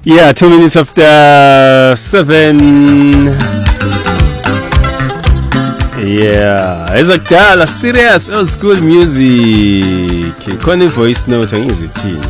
Yeah, 2 minutes after 7. Yeah, ezakudala serious old school music. Khona i-voice note angizwe ithini.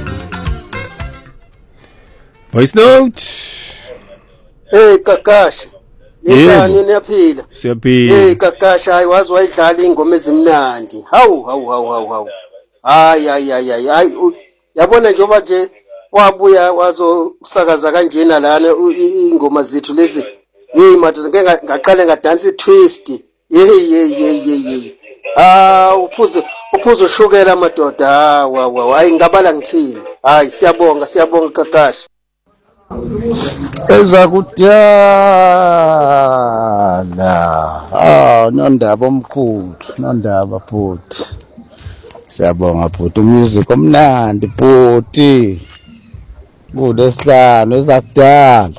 Voice note. Hey Kakasha. Njani niyaphila? Siyaphila. Hey Kakasha, hayi wazi wayidlala ingoma ezimnandi. Hawu. Hayi yabona njengoba nje wabuya wazosakaza kanjena lana ingoma zethu lezi. Hey madoda ngeke ngaqale ngadansa i-twist. Hey. Uphuzo ushukela madoda. Hayi ngabala ngithini. Hayi siyabonga Kakasha. Ezakudala nondaba omkhulu nondaba bhuti siyabonga bhuti umusic omnandi bhuti kulesihlanu ezakudala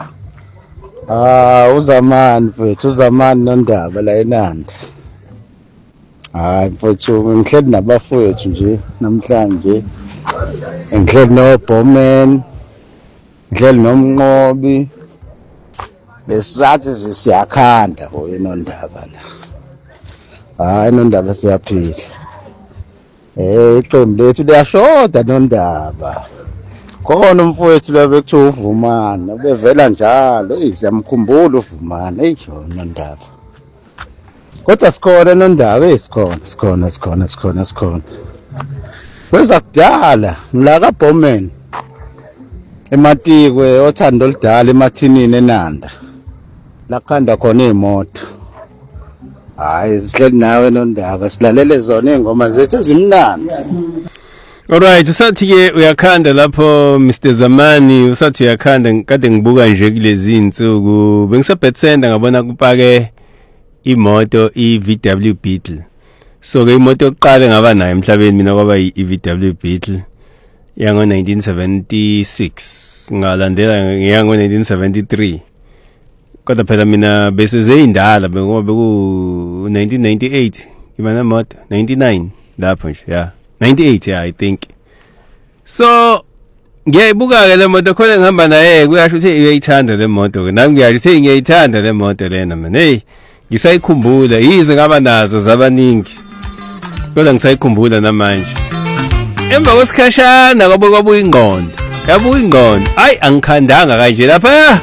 uzamani mfethu uzamani nondaba la enandi hayi mfethu ngihleli nabafowethu nje namhlanje ngihleli noBoman Ngel nomnqobi besathi siyakhanda nondaba la. Hayi nondaba siyaphila. Iqembu lethu liyashoda nondaba. Khona umfowethu labekuthiwa uVumana ubevela njalo siyamkhumbula uVumana nondaba. Kodwa sikhona nondaba sikhona. Kwezakudala ngila kaBoman Ematikwe othando oludala emathinini eNanda lakhanda khona imoto hayi sihleli nawe nondaba silalele zona ingoma zethu ezimnandi. Alright, usathi ke uyakhanda lapho Mr Zamani usathi uyakhanda kade ngibuka nje kulezi insuku bengisabhetsenda ngabona kupake imoto iVW Beetle. So ke imoto yokuqala ngaba nayo emhlabeni mina kwaba iVW Beetle yango 1976 ngalandela yango 1973 kodwa phela mina bese zeyindala ngoba beku 1998 imana moto 99 lapho nje yeah 98 yeah I think so ngiyayibuka ke le moto khona ngihamba naye kuyasho ukuthi uyayithanda le moto nami ngiyasho ukuthi ngiyayithanda le moto lena man hey ngisayikhumbula yize ngaba nazo zabaningi kodwa ngisayikhumbula namanje. Emva kwesikhashana kwabuya ingqondo. Yabuya ingqondo. Hayi angikhandanga kanje lapha.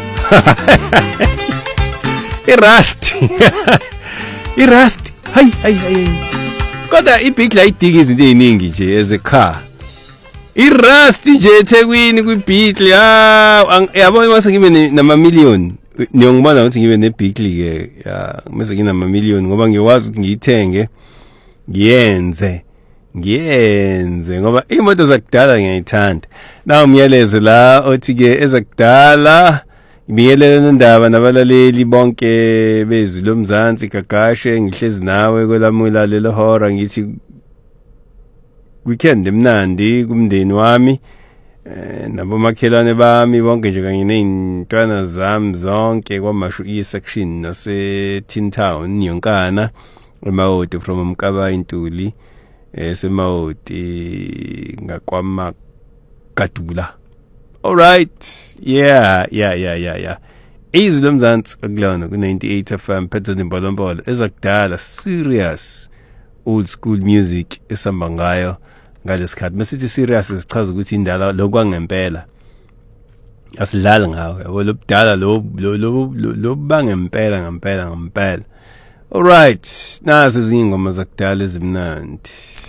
Irust. Hayi. Kodwa iBeetle ayidingi izinto eziningi nje as a car. Irust nje eThekwini kwiBeetle yabona mase ngibe nama-million. Niyongibona ukuthi ngibe neBeetle ke. Ya mase nginama-million ngoba ngikwazi ukuthi ngiyithenge ngiyenze ngoba imoto zakudala ngiyayithanda. Na umyalezo la othi ke ezakudala ngibiyelele nondaba nabalaleli bonke bezwi lomzansi Gagashe ngihlezi nawe kwelamula lelo hora ngithi weekend emnandi kumndeni wami nabomakhelwane bami bonke nje kanye nezintwana zami zonke kwamashu section nase Tin Town yonkana emawoti from Mkaba Intuli semawoti ngakwamakadula. All right, yeah. Izwi lomzansi akulona ku 98 FM Phetho Imbolombola ezakudala serious old school music esamba ngayo ngalesikhathi masithi serious sichaza ukuthi indala lokwangempela asidlala ngawo yabo lobudala lo bangempela ngempela. All right, nazi izingoma zakudala ezimnandi.